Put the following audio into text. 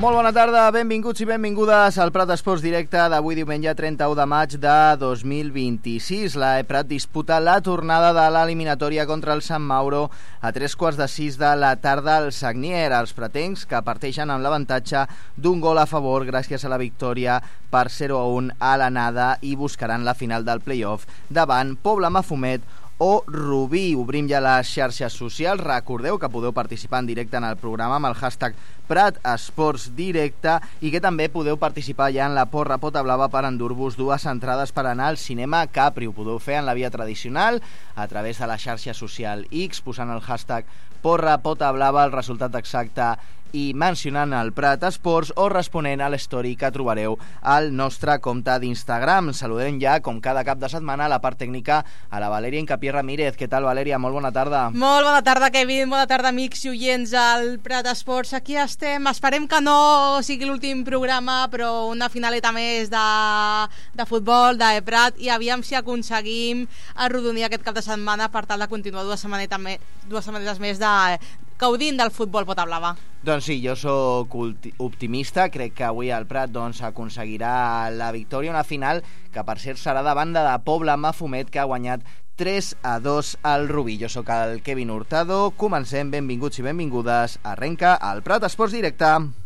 Molt bona tarda, benvinguts i benvingudes al Prat Esports Directe d'avui diumenge 31 de maig de 2026. La Prat disputa la tornada de l'eliminatòria contra el Sant Mauro a 3:15 de la tarda al Sagnier. Els pratencs que parteixen amb l'avantatge d'un gol a favor gràcies a la victòria per 0-1 a l'anada i buscaran la final del play-off davant Pobla-Mafumet o Rubí. Obrim ja les xarxes socials. Recordeu que podeu participar en directe en el programa amb el hashtag Prat Esports Directe i que també podeu participar ja en la porra pota blava per endur-vos 2 entrades per anar al cinema Capri. Ho podeu fer en la via tradicional a través de la xarxa social X posant el hashtag porra pota blava, el resultat exacte i mencionant el Prat Esports o responent a l'story que trobareu al nostre compte d'Instagram. Saludem ja, com cada cap de setmana, a la part tècnica a la Valèria Incapié Ramírez. Què tal, Valèria? Molt bona tarda. Molt bona tarda, Kevin. Bona tarda, amics i oients al Prat Esports. Aquí estem. Esperem que no sigui l'últim programa, però una finaleta més de futbol, de Prat, i aviam si aconseguim arrodonir aquest cap de setmana per tal de continuar dues setmanetes més gaudint del futbol pota blava. Doncs sí, jo sóc optimista. Crec que avui el Prat aconseguirà la victòria, una final que per cert serà davant de Pobla-Mafumet, que ha guanyat 3-2 al Rubí. Jo sóc el Kevin Hurtado. Comencem, benvinguts i benvingudes. Arrenca el Prat Esports Directe.